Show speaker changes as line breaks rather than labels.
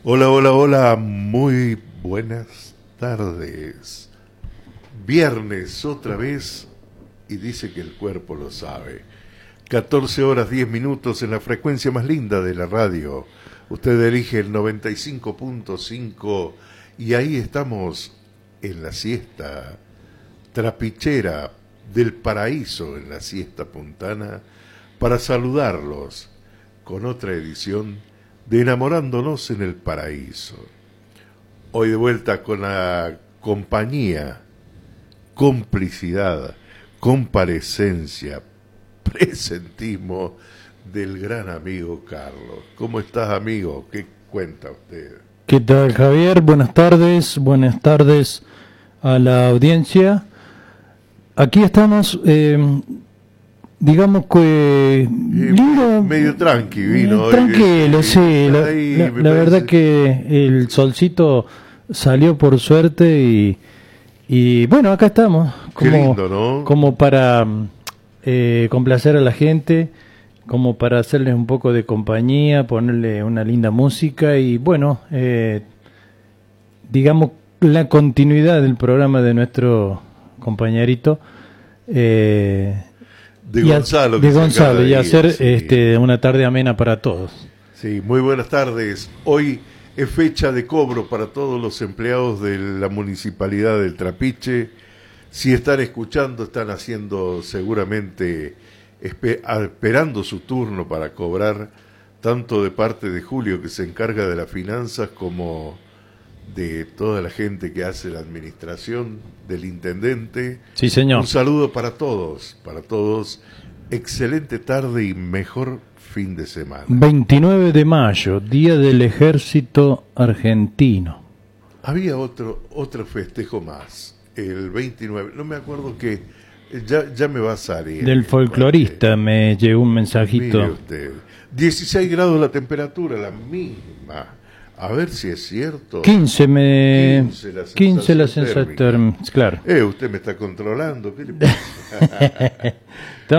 Hola, hola, hola, muy buenas tardes. Viernes otra vez y dice que el cuerpo lo sabe. 14 horas 10 minutos en la frecuencia más linda de la radio. Usted elige el 95.5 y ahí estamos en la siesta trapichera del paraíso, en la siesta puntana, para saludarlos con otra edición de Enamorándonos en el Paraíso. Hoy de vuelta con la compañía, complicidad, comparecencia, presentismo del gran amigo Carlos. ¿Cómo estás, amigo? ¿Qué cuenta usted?
¿Qué tal, Javier? Buenas tardes a la audiencia. Aquí estamos, digamos que lindo,
medio tranqui vino.
Tranquilo, sí. La verdad que el solcito salió por suerte y bueno, acá estamos.
Qué lindo, ¿no?
Como para complacer a la gente, como para hacerles un poco de compañía, ponerle una linda música y bueno, digamos la continuidad del programa de nuestro compañerito
de Gonzalo,
y hacer
sí.
una tarde amena para todos.
Sí, muy buenas tardes. Hoy es fecha de cobro para todos los empleados de la Municipalidad del Trapiche. Si están escuchando, están haciendo seguramente, esperando su turno para cobrar, tanto de parte de Julio, que se encarga de las finanzas, como de toda la gente que hace la administración, del intendente.
Sí, señor.
Un saludo para todos. Excelente tarde y mejor fin de semana.
29 de mayo, Día del Ejército Argentino.
Había otro festejo más, el 29, no me acuerdo qué, ya me va a salir.
Del folclorista me llegó un mensajito.
Mire usted, 16 grados la temperatura, la misma. A ver si es cierto.
15 la sensación térmica. Claro.
Usted me está controlando. ¿Qué le pasa?